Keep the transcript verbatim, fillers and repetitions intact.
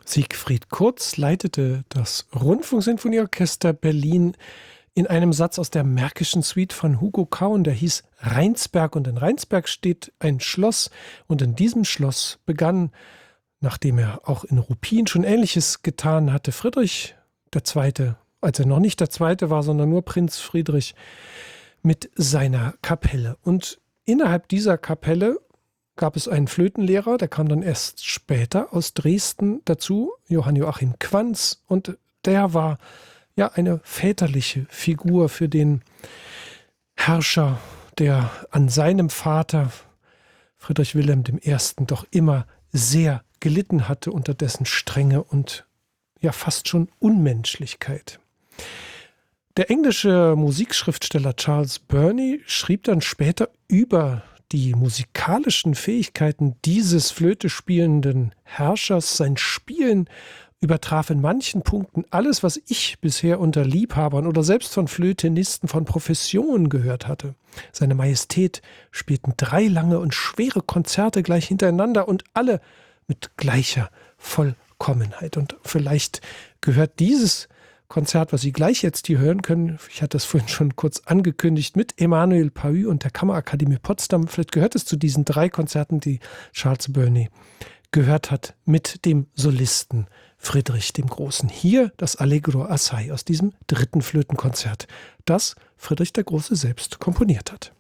Siegfried Kurz leitete das Rundfunksinfonieorchester Berlin in einem Satz aus der Märkischen Suite von Hugo Kaun, der hieß Rheinsberg. Und in Rheinsberg steht ein Schloss. Und in diesem Schloss begann, nachdem er auch in Ruppin schon Ähnliches getan hatte, Friedrich der Zweite, als er noch nicht der Zweite war, sondern nur Prinz Friedrich, mit seiner Kapelle. Und innerhalb dieser Kapelle gab es einen Flötenlehrer, der kam dann erst später aus Dresden dazu, Johann Joachim Quanz, und der war ja eine väterliche Figur für den Herrscher, der an seinem Vater Friedrich Wilhelm der Erste doch immer sehr gelitten hatte unter dessen Strenge und ja fast schon Unmenschlichkeit. Der englische Musikschriftsteller Charles Burney schrieb dann später über die musikalischen Fähigkeiten dieses Flöte spielenden Herrschers. Sein Spielen übertraf in manchen Punkten alles, was ich bisher unter Liebhabern oder selbst von Flötenisten von Profession gehört hatte. Seine Majestät spielten drei lange und schwere Konzerte gleich hintereinander und alle mit gleicher Vollkommenheit. Und vielleicht gehört dieses Konzert, was Sie gleich jetzt hier hören können, ich hatte das vorhin schon kurz angekündigt, mit Emanuel Pahu und der Kammerakademie Potsdam. Vielleicht gehört es zu diesen drei Konzerten, die Charles Burney gehört hat, mit dem Solisten Friedrich dem Großen. Hier das Allegro assai aus diesem dritten Flötenkonzert, das Friedrich der Große selbst komponiert hat.